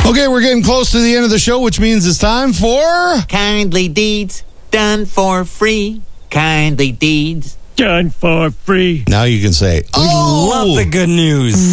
Okay, we're getting close to the end of the show, which means it's time for... Kindly deeds done for free. Kindly deeds done for free. Now you can say, Love the good news.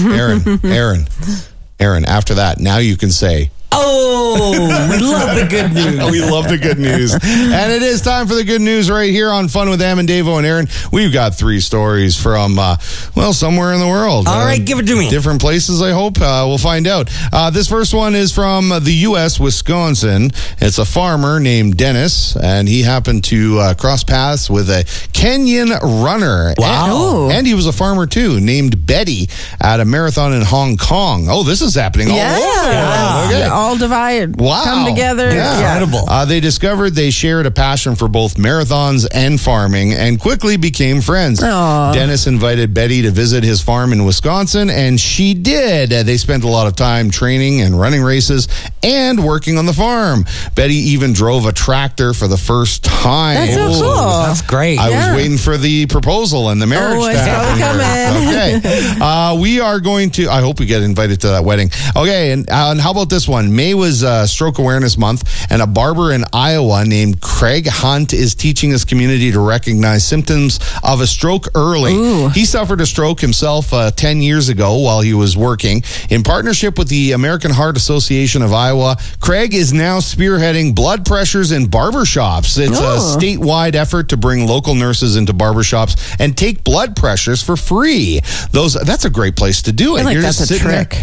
Aaron, after that, now you can say... Oh, we love the good news. We love the good news. And it is time for the good news right here on Fun with Am and Davo and Aaron. We've got 3 stories from, somewhere in the world. All right, give it to me. Different places, I hope. We'll find out. This first one is from the U.S., Wisconsin. It's a farmer named Dennis, and he happened to cross paths with a Kenyan runner. Wow. And he was a farmer, too, named Betty at a marathon in Hong Kong. Oh, this is happening all over. Okay. All divided. Wow. Come together. Incredible. They discovered they shared a passion for both marathons and farming and quickly became friends. Aww. Dennis invited Betty to visit his farm in Wisconsin, and she did. They spent a lot of time training and running races and working on the farm. Betty even drove a tractor for the first time. That's so cool. That's great. I was waiting for the proposal and the marriage to it's happen probably here. Okay. We are going to, I hope we get invited to that wedding. Okay, and how about this one? May was Stroke Awareness Month, and a barber in Iowa named Craig Hunt is teaching his community to recognize symptoms of a stroke early. Ooh. He suffered a stroke himself 10 years ago while he was working. In partnership with the American Heart Association of Iowa, Craig is now spearheading blood pressures in barbershops. It's a statewide effort to bring local nurses into barbershops and take blood pressures for free. That's a great place to do it. I feel like You're that's just a sitting trick.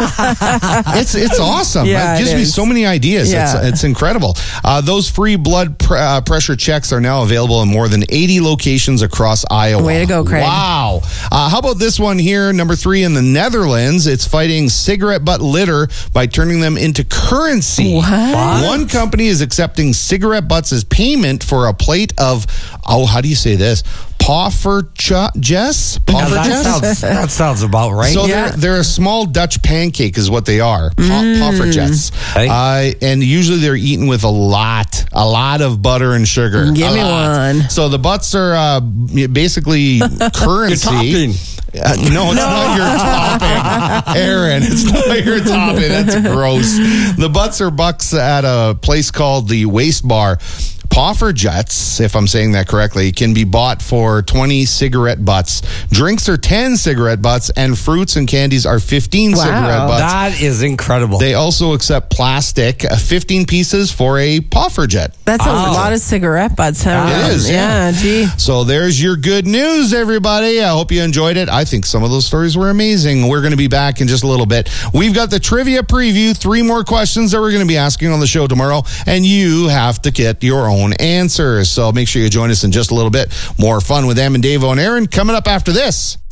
It's awesome. Yeah, it gives me so many ideas. Yeah. It's incredible. Those free blood pressure checks are now available in more than 80 locations across Iowa. Way to go, Craig. Wow. How about this one here, number 3 in the Netherlands? It's fighting cigarette butt litter by turning them into currency. What? One company is accepting cigarette butts as payment for a plate of, how do you say this? Poffertjes? That sounds about right. So they're a small Dutch pancake is what they are. Poffertjes. Hey. And usually they're eaten with a lot of butter and sugar. Give me one. So the butts are basically currency. Your topping. No, it's not your topping. Aaron, it's not your topping. That's gross. The butts are bucks at a place called the Waste Bar. Poffertjes, if I'm saying that correctly, can be bought for 20 cigarette butts. Drinks are 10 cigarette butts, and fruits and candies are 15 cigarette butts. That is incredible. They also accept plastic, 15 pieces for a Poffertjes. That's a lot of cigarette butts. Huh? It is, yeah. Gee. So there's your good news, everybody. I hope you enjoyed it. I think some of those stories were amazing. We're going to be back in just a little bit. We've got the trivia preview, 3 more questions that we're going to be asking on the show tomorrow, and you have to get your own answers. So make sure you join us in just a little bit. More fun with Am and Davo and Aaron coming up after this.